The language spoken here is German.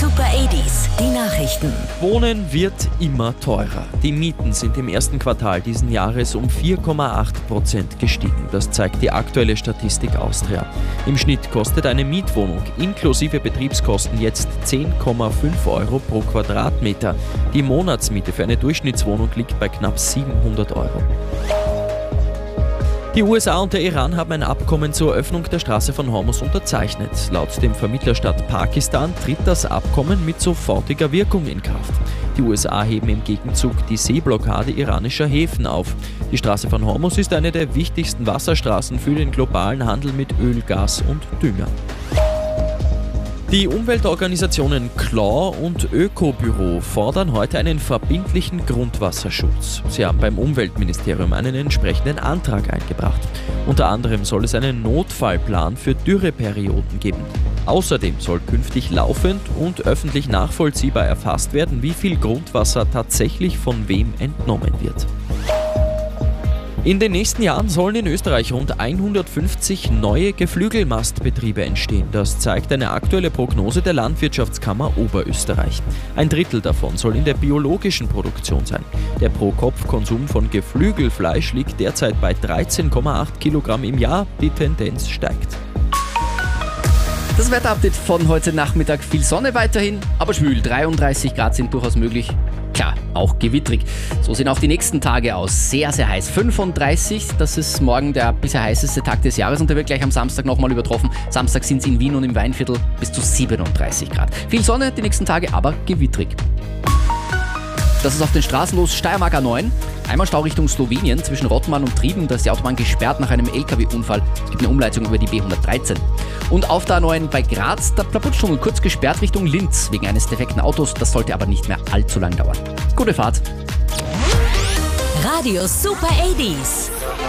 Super 80s, die Nachrichten. Wohnen wird immer teurer. Die Mieten sind im ersten Quartal diesen Jahres um 4,8% gestiegen. Das zeigt die aktuelle Statistik Austria. Im Schnitt kostet eine Mietwohnung inklusive Betriebskosten jetzt 10,5 Euro pro Quadratmeter. Die Monatsmiete für eine Durchschnittswohnung liegt bei knapp 700 Euro. Die USA und der Iran haben ein Abkommen zur Öffnung der Straße von Hormuz unterzeichnet. Laut dem Vermittlerstaat Pakistan tritt das Abkommen mit sofortiger Wirkung in Kraft. Die USA heben im Gegenzug die Seeblockade iranischer Häfen auf. Die Straße von Hormuz ist eine der wichtigsten Wasserstraßen für den globalen Handel mit Öl, Gas und Dünger. Die Umweltorganisationen Claw und Ökobüro fordern heute einen verbindlichen Grundwasserschutz. Sie haben beim Umweltministerium einen entsprechenden Antrag eingebracht. Unter anderem soll es einen Notfallplan für Dürreperioden geben. Außerdem soll künftig laufend und öffentlich nachvollziehbar erfasst werden, wie viel Grundwasser tatsächlich von wem entnommen wird. In den nächsten Jahren sollen in Österreich rund 150 neue Geflügelmastbetriebe entstehen. Das zeigt eine aktuelle Prognose der Landwirtschaftskammer Oberösterreich. Ein Drittel davon soll in der biologischen Produktion sein. Der Pro-Kopf-Konsum von Geflügelfleisch liegt derzeit bei 13,8 Kilogramm im Jahr. Die Tendenz steigt. Das Wetterupdate von heute Nachmittag. Viel Sonne weiterhin, aber schwül. 33 Grad sind durchaus möglich. Klar, auch gewittrig. So sehen auch die nächsten Tage aus. Sehr, sehr heiß. 35, das ist morgen der bisher heißeste Tag des Jahres und der wird gleich am Samstag nochmal übertroffen. Samstag sind es in Wien und im Weinviertel bis zu 37 Grad. Viel Sonne die nächsten Tage, aber gewittrig. Das ist auf den Straßen los. Steiermark A9. Einmal Stau Richtung Slowenien zwischen Rottmann und Trieben. Da ist die Autobahn gesperrt nach einem LKW-Unfall. Es gibt eine Umleitung über die B113. Und auf der A9 bei Graz, der Plaputschtunnel kurz gesperrt Richtung Linz wegen eines defekten Autos. Das sollte aber nicht mehr allzu lang dauern. Gute Fahrt. Radio Super 80s.